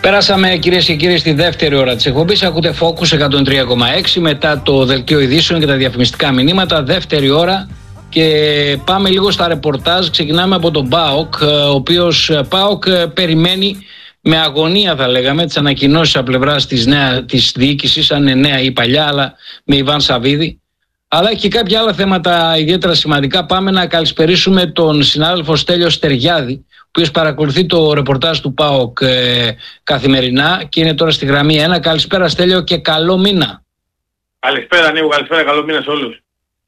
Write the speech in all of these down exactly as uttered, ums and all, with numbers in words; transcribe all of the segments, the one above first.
Πέρασαμε, κυρίες και κύριοι, στη δεύτερη ώρα της εκπομπής. Ακούτε Focus εκατόν τρία κόμμα έξι μετά το δελτίο ειδήσεων και τα διαφημιστικά μηνύματα. Δεύτερη ώρα και πάμε λίγο στα ρεπορτάζ. Ξεκινάμε από τον ΠΑΟΚ, ο οποίος ΠΑΟΚ περιμένει με αγωνία, θα λέγαμε, τις ανακοινώσεις από πλευράς της, νέα, της διοίκησης, αν είναι νέα ή παλιά, αλλά με Ιβάν Σαββίδη. Αλλά έχει και κάποια άλλα θέματα ιδιαίτερα σημαντικά. Πάμε να καλησπερίσουμε τον συνάδελφο Στέλιο Στεριάδη, ο οποίος παρακολουθεί το ρεπορτάζ του ΠΑΟΚ ε, καθημερινά και είναι τώρα στη γραμμή ένα. Καλησπέρα Στέλιο και καλό μήνα. Καλησπέρα Νίκο, καλησπέρα, καλό μήνα σε όλους.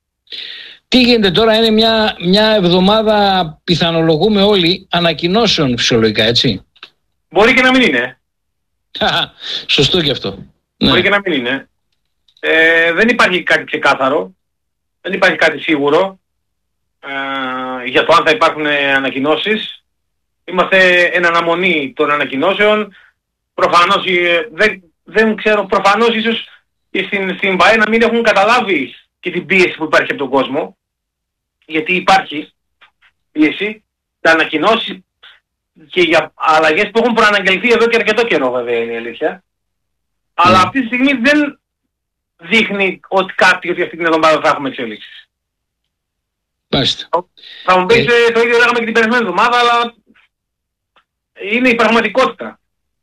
Τι γίνεται τώρα, είναι μια, μια εβδομάδα, πιθανολογούμε όλοι, ανακοινώσεων φυσιολογικά, έτσι. Μπορεί και να μην είναι. Σωστό και αυτό. Μπορεί Ναι. και να μην είναι. Ε, δεν υπάρχει κάτι ξεκάθαρο, δεν υπάρχει κάτι σίγουρο ε, για το αν θα υπάρχουν ανακοινώσεις. Είμαστε εν αναμονή των ανακοινώσεων. Προφανώς, ε, δεν, δεν ξέρω, προφανώς ίσως στην, στην ΒΑΕ να μην έχουν καταλάβει και την πίεση που υπάρχει από τον κόσμο. Γιατί υπάρχει πίεση, τα ανακοινώσεις και για αλλαγές που έχουν προαναγγελθεί εδώ και αρκετό καιρό, βέβαια είναι η αλήθεια. Αλλά αυτή τη στιγμή δεν δείχνει ότι κάτι, ότι αυτή την εβδομάδα θα έχουμε εξέλιξεις. Μάλιστα. Θα μου πεις, Ε... ε, το ίδιο λέγαμε και την περασμένη εβδομάδα, αλλά είναι η πραγματικότητα.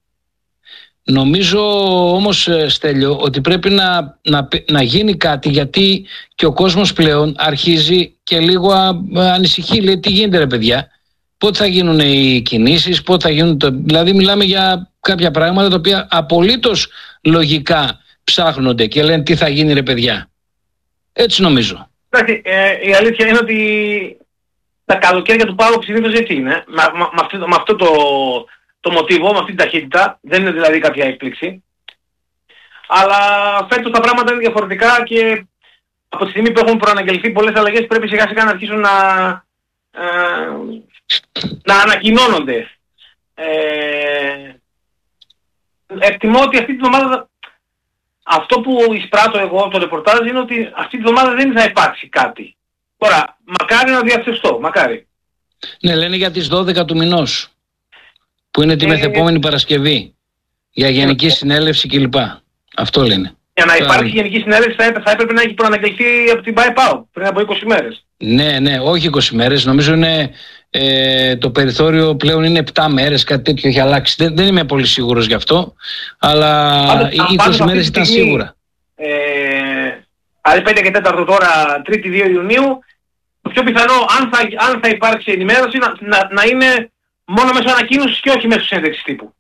Νομίζω όμως, Στέλιο, ότι πρέπει να, να, να γίνει κάτι, γιατί και ο κόσμος πλέον αρχίζει και λίγο α, ανησυχεί. Λέει, τι γίνεται ρε παιδιά, πότε θα γίνουν οι κινήσεις, πότε θα γίνουν το... Δηλαδή μιλάμε για κάποια πράγματα τα οποία απολύτως λογικά ψάχνονται και λένε τι θα γίνει ρε παιδιά. Έτσι νομίζω. Εντάξει, ε, η αλήθεια είναι ότι τα καλοκαίρια του ΠΑΟΚ συνήθως έτσι είναι. Με, με, με, αυτό, με αυτό το, το μοτίβο, με αυτή την ταχύτητα. Δεν είναι δηλαδή κάποια έκπληξη. Αλλά φέτος τα πράγματα είναι διαφορετικά και από τη στιγμή που έχουν προαναγγελθεί πολλές αλλαγές πρέπει σιγά σιγά να αρχίσουν να, ε, να ανακοινώνονται. Ε, εκτιμώ ότι αυτή την εβδομάδα, αυτό που εισπράττω εγώ από το ρεπορτάζ είναι ότι αυτή την εβδομάδα δεν θα υπάρξει κάτι. Τώρα, μακάρι να διαψευστώ, μακάρι. Ναι, λένε για τις δώδεκα του μηνός, που είναι τη Ε, μεθεπόμενη Παρασκευή, για γενική συνέλευση κλπ. Αυτό λένε. Για να Τώρα, υπάρξει γενική συνέλευση θα, έπαι- θα έπρεπε να έχει προαναγγελθεί από την ΠΑΕ πριν από είκοσι μέρες. Ναι, ναι, όχι είκοσι μέρες. Νομίζω είναι ε, το περιθώριο πλέον είναι επτά μέρες, κάτι τέτοιο έχει αλλάξει. Δεν, δεν είμαι πολύ σίγουρος γι' αυτό, αλλά Πάντως, οι αν είκοσι πάντως μέρες αυτή τη ήταν στιγμή, σίγουρα. Ε, αν πέντε και τέταρτο τώρα, τρίτη δύο Ιουνίου, το πιο πιθανό, αν θα, αν θα υπάρξει ενημέρωση, να, να, να είναι μόνο μέσω ανακοίνωσης και όχι μέσω συνέντευξης τύπου.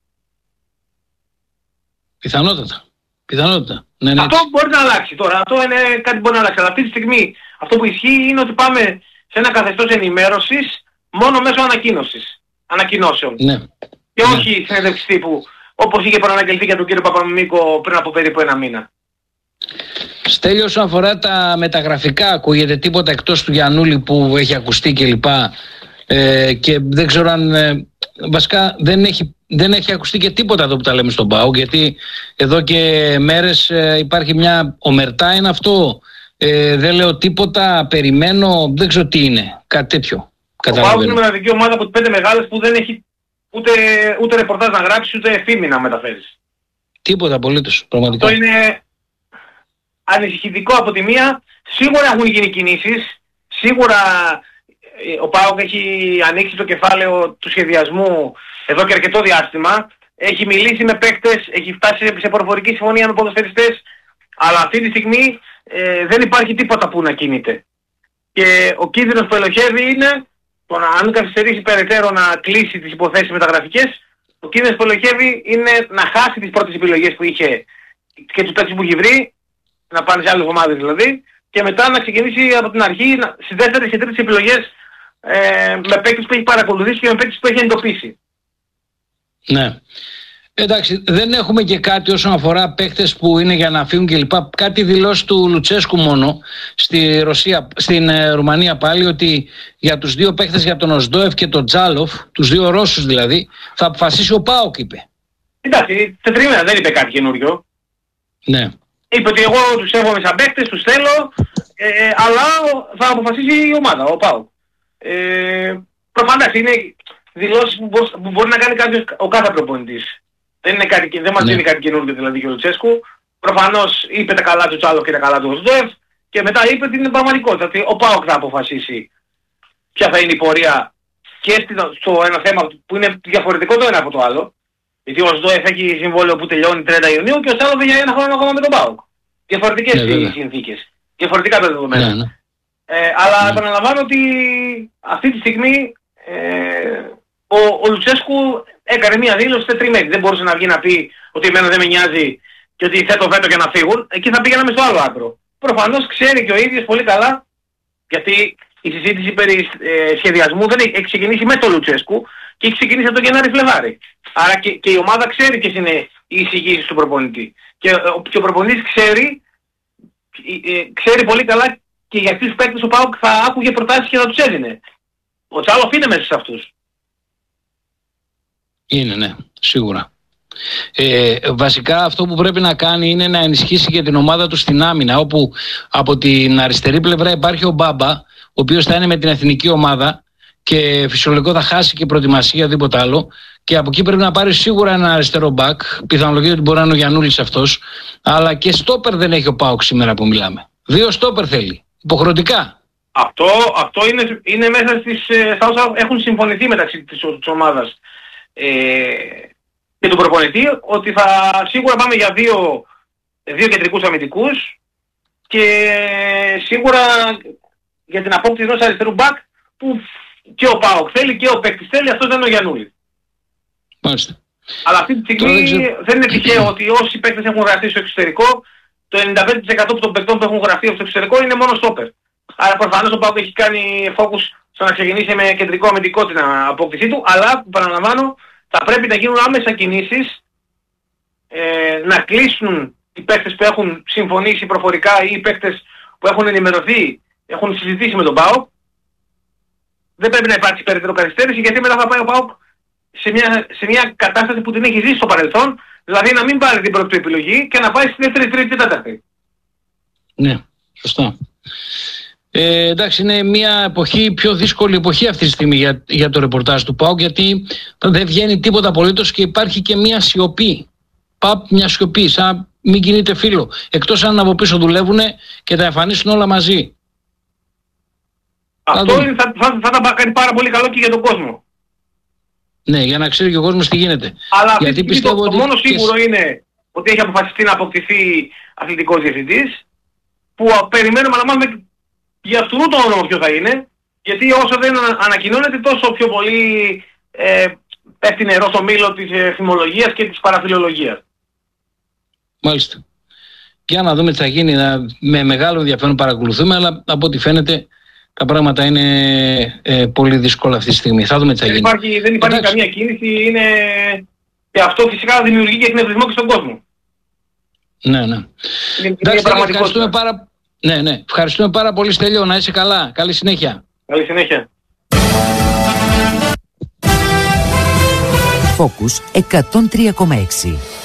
Πιθανότατα. Πιθανότατα. Ναι, ναι, Αυτό έτσι. μπορεί να αλλάξει τώρα. Αυτό είναι κάτι που μπορεί να αλλάξει. Αλλά αυτή τη στιγμή αυτό που ισχύει είναι ότι πάμε σε ένα καθεστώς ενημέρωσης μόνο μέσω ανακοίνωσης. Ανακοινώσεων. Ναι. Και Ναι. όχι συνέντευξη τύπου όπως είχε προαναγγελθεί για τον κύριο Παπαμιμίκο πριν από περίπου ένα μήνα. Στέλιο, όσον αφορά τα μεταγραφικά, ακούγεται τίποτα εκτός του Γιαννούλη που έχει ακουστεί κλπ. Ε, και δεν ξέρω αν ε, βασικά δεν έχει, δεν έχει ακουστεί και τίποτα εδώ που τα λέμε στον ΠΑΟΚ, γιατί εδώ και μέρες ε, υπάρχει μια ομερτά είναι αυτό, ε, δεν λέω τίποτα, περιμένω, δεν ξέρω τι είναι, κάτι τέτοιο. Ο ΠΑΟΚ είναι μοναδική ομάδα από τις πέντε μεγάλες που δεν έχει ούτε, ούτε ρεπορτάζ να γράψει ούτε φήμη να μεταφέρεις. Τίποτα απολύτως, πραγματικά. Αυτό είναι ανησυχητικό από τη μία. Σίγουρα έχουν γίνει κινήσεις, σίγουρα ο ΠΑΟΚ έχει ανοίξει το κεφάλαιο του σχεδιασμού εδώ και αρκετό διάστημα. Έχει μιλήσει με παίκτες, έχει φτάσει σε προφορική συμφωνία με ποδοσφαιριστές, αλλά αυτή τη στιγμή ε, δεν υπάρχει τίποτα που να κινείται. Και ο κίνδυνος που ελοχεύει είναι, το να, αν καθυστερήσει περαιτέρω να κλείσει τις υποθέσεις μεταγραφικές, ο κίνδυνος που ελοχεύει είναι να χάσει τις πρώτες επιλογές που είχε και τους παίκτες που έχει βρει, να πάνε σε άλλες ομάδες δηλαδή, και μετά να ξεκινήσει από την αρχή να, στις δεύτερες και τρίτες επιλογές ε, με παίκτες που έχει παρακολουθήσει και με παίκτες που έχει εντοπίσει. Ναι. Εντάξει, δεν έχουμε και κάτι όσον αφορά παίχτες που είναι για να φύγουν κλπ. Κάτι δηλώσει του Λουτσέσκου μόνο στη Ρωσία, στην ε, Ρουμανία πάλι, ότι για τους δύο παίχτες, για τον Οσντόεφ και τον Τζάλοφ, τους δύο Ρώσους δηλαδή, θα αποφασίσει ο ΠΑΟΚ, είπε. Εντάξει, τετρίμενα δεν είπε κάτι καινούριο. Ναι. Είπε ότι εγώ τους σέβομαι σαν παίκτες, τους θέλω, ε, αλλά θα αποφασίσει η ομάδα, ο ΠΑΟΚ. Ε, προφανώς είναι δηλώσεις που, που μπορεί να κάνει κάποιος, ο κάθε προπονητής. Δεν, είναι κάτι, δεν μας ναι. δίνει κάτι καινούργιο δηλαδή και ο Λουτσέσκου. Προφανώς είπε τα καλά του Τσάλο και τα καλά του Οσδόεφ και μετά είπε την πραγματικότητα ότι ο ΠΑΟΚ θα αποφασίσει ποια θα είναι η πορεία και στο ένα θέμα που είναι διαφορετικό το ένα από το άλλο. Γιατί ο Οσδόεφ έχει συμβόλαιο που τελειώνει τριάντα Ιουνίου και ο Τσάλο για ένα χρόνο ακόμα με τον ΠΑΟΚ. Διαφορετικές ναι, οι συνθήκες. Διαφορετικά τα δεδομένα. Ναι, ναι. Ε, αλλά ναι. επαναλαμβάνω ότι αυτή τη στιγμή ε, ο, ο Λουτσέσκου έκανε μια δήλωση τετριμένη. Δεν μπορούσε να βγει να πει ότι εμένα δεν με νοιάζει και ότι θέτω βέτο για να φύγουν. Εκεί θα πήγαμε στο άλλο άκρο. Προφανώς ξέρει και ο ίδιος πολύ καλά, γιατί η συζήτηση περί ε, σχεδιασμού δεν έχει ξεκινήσει με τον Λουτσέσκου και έχει ξεκινήσει από τον Γενάρη Φλεβάρη. Άρα και, και η ομάδα ξέρει ποιες είναι οι εισηγήσεις του προπονητή. Και, και ο προπονητής ξέρει, ε, ξέρει πολύ καλά και για αυτούς τους παίκτες ο ΠΑΟΚ θα άκουγε προτάσεις και θα τους έδινε. Ο Τσάλοφ είναι μέσα σε αυτούς. Είναι, ναι, σίγουρα. Ε, βασικά αυτό που πρέπει να κάνει είναι να ενισχύσει και την ομάδα του στην άμυνα, όπου από την αριστερή πλευρά υπάρχει ο Μπάμπα, ο οποίος θα είναι με την εθνική ομάδα και φυσιολογικό θα χάσει και προετοιμασία τίποτα άλλο, και από εκεί πρέπει να πάρει σίγουρα ένα αριστερό μπακ. Πιθανολογείται ότι μπορεί να είναι ο Γιαννούλης αυτός, αλλά και στόπερ δεν έχει ο ΠΑΟΚ σήμερα που μιλάμε. Δύο στόπερ θέλει, υποχρεωτικά. Αυτό, αυτό είναι, είναι μέσα στις, στα όσα έχουν συμφωνηθεί μεταξύ της, της ομάδας ε, και του προπονητή, ότι θα σίγουρα πάμε για δύο, δύο κεντρικούς αμυντικούς και σίγουρα για την απόκτηση ενός αριστερού μπακ που και ο ΠΑΟΚ θέλει και ο παίκτης θέλει, αυτός δεν είναι ο Γιαννούλης. Μάλιστα. Αλλά αυτή τη στιγμή δεν, δεν είναι τυχαίο ότι όσοι παίκτες έχουν γραφτεί στο εξωτερικό, το ενενήντα πέντε τοις εκατό των παίκτων που έχουν γραφτεί στο εξωτερικό είναι μόνο στόπερ. Άρα προφανώς ο ΠΑΟΚ έχει κάνει focus στο να ξεκινήσει με κεντρικό αμυντικό την απόκτησή του, αλλά παραλαμβάνω θα πρέπει να γίνουν άμεσα κινήσεις ε, να κλείσουν οι παίκτες που έχουν συμφωνήσει προφορικά ή οι παίκτες που έχουν ενημερωθεί, έχουν συζητήσει με τον ΠΑΟΚ. Δεν πρέπει να υπάρξει περαιτέρω καθυστέρηση, γιατί μετά θα πάει ο ΠΑΟΚ σε μια, σε μια κατάσταση που την έχει ζήσει στο παρελθόν, δηλαδή να μην πάρει την πρώτη του επιλογή και να πάει στη δεύτερη, τρίτη, τέταρτη. Ναι, σωστά. Ε, εντάξει, είναι μια εποχή, πιο δύσκολη εποχή αυτή τη στιγμή για, για το ρεπορτάζ του ΠΑΟΚ, γιατί δεν βγαίνει τίποτα απολύτως και υπάρχει και μια σιωπή. Παπ, μια σιωπή, σαν μην κινείται φύλλο. Εκτός αν από πίσω δουλεύουν και τα εμφανίσουν όλα μαζί. Αυτό είναι, θα, θα, θα τα κάνει πάρα πολύ καλό και για τον κόσμο. Ναι, για να ξέρει και ο κόσμος τι γίνεται. Αλλά γιατί αυτή πιστεύω το, ότι το μόνο σίγουρο και... είναι ότι έχει αποφασιστεί να αποκτηθεί αθλητικός διευθυντής, που περιμένουμε να μάθουμε για αυτού το όνομα ποιο θα είναι, γιατί όσο δεν ανακοινώνεται τόσο πιο πολύ ε, πέφτει νερό στο μήλο της ε, φημολογίας και της παραφιλολογίας. Μάλιστα. Για να δούμε τι θα γίνει, να, με μεγάλο ενδιαφέρον παρακολουθούμε, αλλά από ό,τι φαίνεται τα πράγματα είναι ε, πολύ δύσκολα αυτή τη στιγμή. Θα δούμε τι θα δεν γίνει. Υπάρχει, δεν υπάρχει Εντάξει. καμία κίνηση, είναι... και αυτό φυσικά δημιουργεί και εκνευρισμό και στον κόσμο. Ναι, ναι. Είναι, Εντάξει, είναι ευχαριστούμε πάρα... Ναι, ναι. Ευχαριστούμε πάρα πολύ, Στέλιο. Να είσαι καλά. Καλή συνέχεια. Καλή συνέχεια. Focus εκατόν τρία κόμμα έξι.